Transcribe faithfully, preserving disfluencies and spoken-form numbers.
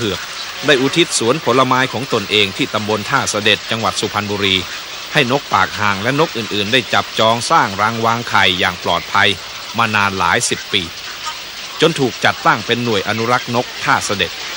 ผือกได้อุทิศสวนผลไม้ของตนเองที่ตำบลท่าเสด็จจังหวัดสุพรรณบุรีให้นกปากห่างและนกอื่นๆได้จับจองสร้างรังวางไข่อย่างปลอดภัยมานานหลายสิบปีจนถูกจัดตั้งเป็นหน่วยอนุรักษ์นกท่าเสด็จ